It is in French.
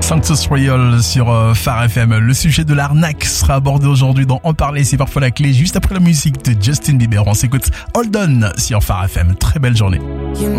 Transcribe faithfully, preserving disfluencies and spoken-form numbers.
Sanctus Royal sur euh, Phare F M. Le sujet de l'arnaque sera abordé aujourd'hui dans En parler, c'est parfois la clé. Juste après la musique de Justin Bieber, on s'écoute Hold On sur Phare F M. Très belle journée.